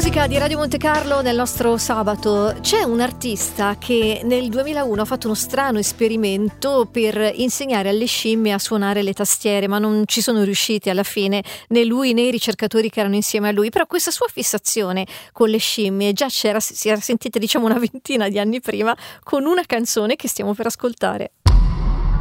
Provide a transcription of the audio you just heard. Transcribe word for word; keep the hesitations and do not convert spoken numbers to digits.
Musica di Radio Monte Carlo nel nostro sabato. C'è un artista che nel duemilauno ha fatto uno strano esperimento per insegnare alle scimmie a suonare le tastiere, ma non ci sono riusciti alla fine, né lui né i ricercatori che erano insieme a lui. Però questa sua fissazione con le scimmie già c'era, si era sentita diciamo una ventina di anni prima con una canzone che stiamo per ascoltare.